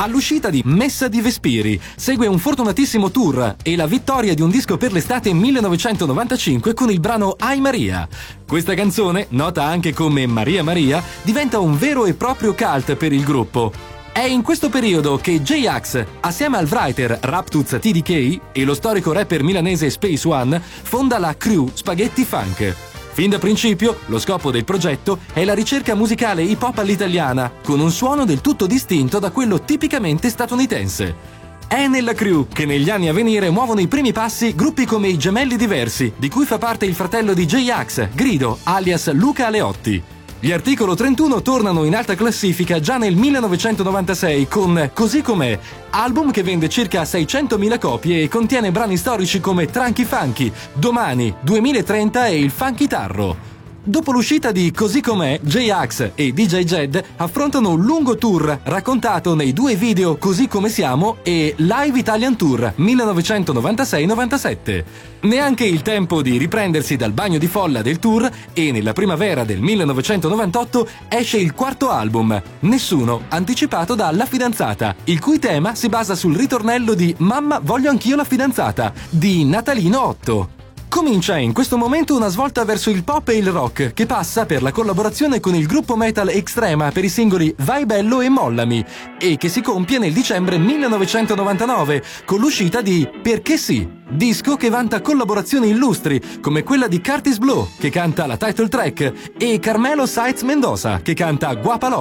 All'uscita di Messa di Vespiri segue un fortunatissimo tour e la vittoria di un disco per l'estate 1995 con il brano Ai Maria. Questa canzone, nota anche come Maria Maria, diventa un vero e proprio cult per il gruppo. È in questo periodo che J-Ax, assieme al writer Raptuz TDK e lo storico rapper milanese Space One, fonda la crew Spaghetti Funk. Fin da principio, lo scopo del progetto è la ricerca musicale hip hop all'italiana, con un suono del tutto distinto da quello tipicamente statunitense. È nella crew che negli anni a venire muovono i primi passi gruppi come i Gemelli Diversi, di cui fa parte il fratello di J-Ax, Grido, alias Luca Aleotti. Gli Articolo 31 tornano in alta classifica già nel 1996 con Così Com'è, album che vende circa 600.000 copie e contiene brani storici come Tranchi Funky, Domani, 2030 e Il Funky Tarro. Dopo l'uscita di Così Com'è, J-Ax e DJ Jed affrontano un lungo tour raccontato nei due video Così Come Siamo e Live Italian Tour 1996-97. Neanche il tempo di riprendersi dal bagno di folla del tour e nella primavera del 1998 esce il quarto album, Nessuno, anticipato da La Fidanzata, il cui tema si basa sul ritornello di Mamma voglio anch'io la fidanzata di Natalino 8. Comincia in questo momento una svolta verso il pop e il rock, che passa per la collaborazione con il gruppo metal Extrema per i singoli Vai Bello e Mollami, e che si compie nel dicembre 1999 con l'uscita di Perché Sì, disco che vanta collaborazioni illustri come quella di Curtis Blow, che canta la title track, e Carmelo Sainz Mendoza, che canta Guapalota.